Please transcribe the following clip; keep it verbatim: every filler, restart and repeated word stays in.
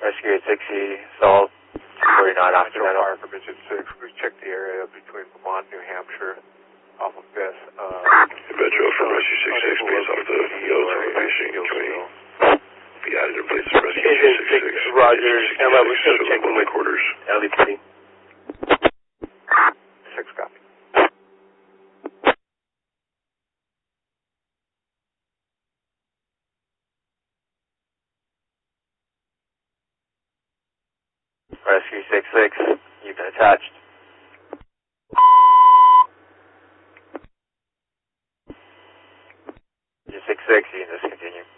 Rescue eight sixty, Salt, forty-nine Occidental. Fire from Mission six, we checked the area between Vermont, New Hampshire, off of Fifth. Uh, Metro from Rescue six six, based off the Yellow elevation, can we be added in place of Rescue Agent six six? Roger, and what we're still checking with quarters. L E P. six copy. Rescue six six, you've been attached. six six, you can discontinue.